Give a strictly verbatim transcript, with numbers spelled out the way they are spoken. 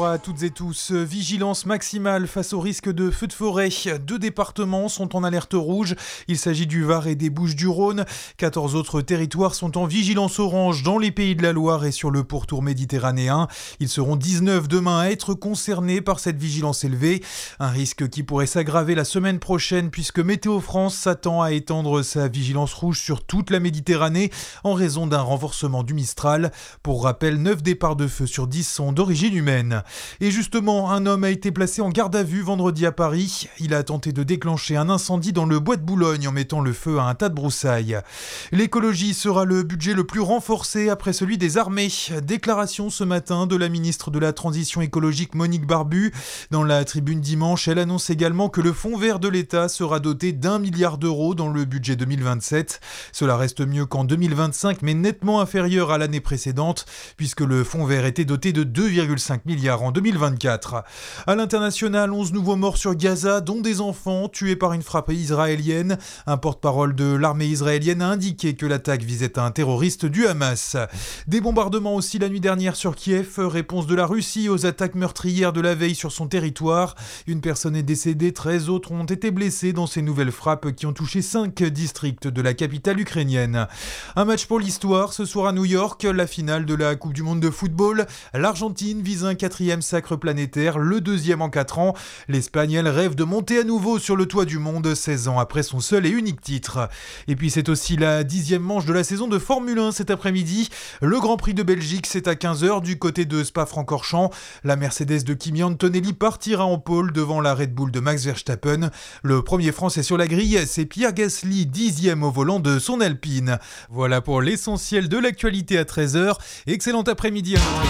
bonjour à toutes et tous. Vigilance maximale face au risque de feux de forêt. Deux départements sont en alerte rouge. Il s'agit du Var et des Bouches-du-Rhône. quatorze autres territoires sont en vigilance orange dans les Pays de la Loire et sur le pourtour méditerranéen. Ils seront dix-neuf demain à être concernés par cette vigilance élevée. Un risque qui pourrait s'aggraver la semaine prochaine puisque Météo France s'attend à étendre sa vigilance rouge sur toute la Méditerranée en raison d'un renforcement du Mistral. Pour rappel, neuf départs de feu sur dix sont d'origine humaine. Et justement, un homme a été placé en garde à vue vendredi à Paris. Il a tenté de déclencher un incendie dans le bois de Boulogne en mettant le feu à un tas de broussailles. L'écologie sera le budget le plus renforcé après celui des armées. Déclaration ce matin de la ministre de la Transition écologique Monique Barbu. Dans la tribune dimanche, elle annonce également que le fonds vert de l'État sera doté d'un milliard d'euros dans le budget deux mille vingt-sept. Cela reste mieux qu'en deux mille vingt-cinq, mais nettement inférieur à l'année précédente, puisque le fonds vert était doté de deux virgule cinq milliards en deux mille vingt-quatre. À l'international, onze nouveaux morts sur Gaza, dont des enfants tués par une frappe israélienne. Un porte-parole de l'armée israélienne a indiqué que l'attaque visait un terroriste du Hamas. Des bombardements aussi la nuit dernière sur Kiev, réponse de la Russie aux attaques meurtrières de la veille sur son territoire. Une personne est décédée, treize autres ont été blessés dans ces nouvelles frappes qui ont touché cinq districts de la capitale ukrainienne. Un match pour l'histoire, ce soir à New York, la finale de la Coupe du Monde de football. L'Argentine vise un quatrième sacre planétaire, le deuxième en quatre ans. L'Espagne, elle, rêve de monter à nouveau sur le toit du monde, seize ans après son seul et unique titre. Et puis c'est aussi la dixième manche de la saison de Formule un cet après-midi. Le Grand Prix de Belgique, c'est à quinze heures du côté de Spa-Francorchamps. La Mercedes de Kimi Antonelli partira en pole devant la Red Bull de Max Verstappen. Le premier Français sur la grille, c'est Pierre Gasly, dixième au volant de son Alpine. Voilà pour l'essentiel de l'actualité à treize heures. Excellent après-midi à